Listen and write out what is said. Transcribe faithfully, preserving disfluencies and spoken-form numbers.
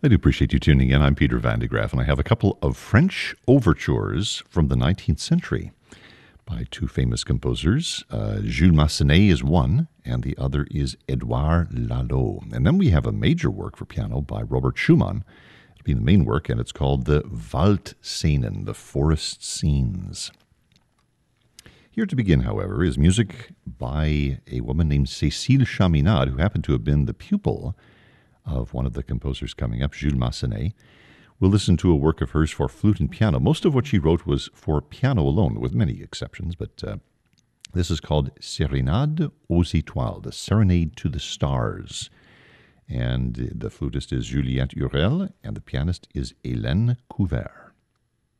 I do appreciate you tuning in. I'm Peter Van de Graaff, and I have a couple of French overtures from the nineteenth century by two famous composers. Uh, Jules Massenet is one, and the other is Edouard Lalo. And then we have a major work for piano by Robert Schumann. It'll be the main work, and it's called the Waldszenen, the Forest Scenes. Here to begin, however, is music by a woman named Cécile Chaminade, who happened to have been the pupil of one of the composers coming up, Jules Massenet. We'll listen to a work of hers for flute and piano. Most of what she wrote was for piano alone, with many exceptions, but uh, this is called Sérénade aux Étoiles, the Serenade to the Stars. And the flutist is Juliette Hurel, and the pianist is Hélène Couvert.